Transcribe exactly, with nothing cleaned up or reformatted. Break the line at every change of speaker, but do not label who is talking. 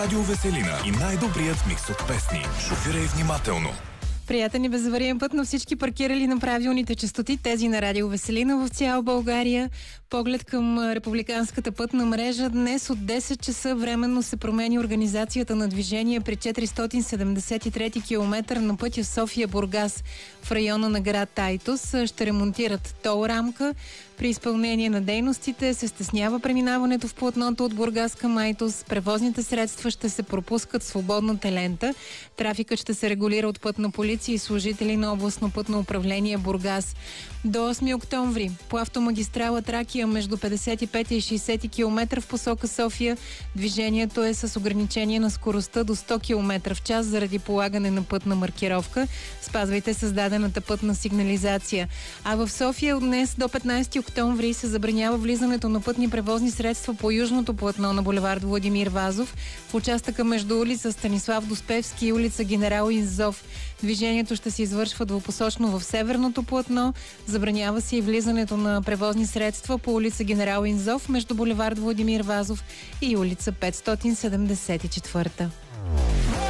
Радио Веселина и най-добрият микс от песни. Шофирай внимателно.
Приятен и безавариен път на всички паркирали на правилните честоти, тези на Радио Веселина в цяла България. Поглед към републиканската пътна мрежа. Днес от десет часа временно се промени организацията на движение при четиристотин седемдесет и трети километър на пътя София-Бургас в района на град Айтос. Ще ремонтират тол рамка. При изпълнение на дейностите се стеснява преминаването в платното от Бургас към Айтос. Превозните средства ще се пропускат свободната лента. Трафикът ще се регулира от пътна полиция и служители на областно пътно управление Бургас. До осми октомври по автомагистрала Тракия между петдесет и пети и шейсети километра в посока София движението е с ограничение на скоростта до сто километра в час заради полагане на пътна маркировка. Спазвайте създадената пътна сигнализация. А в София от днес до петнайсети октомври се забранява влизането на пътни превозни средства по южното платно на булевард Владимир Вазов в участъка между улица Станислав Доспевски и улица Генерал Инзов. Движението ще се извършва двупосочно в северното платно. Забранява се и влизането на превозни средства по улица Генерал Инзов между булевард Владимир Вазов и улица петстотин седемдесет и четвърта.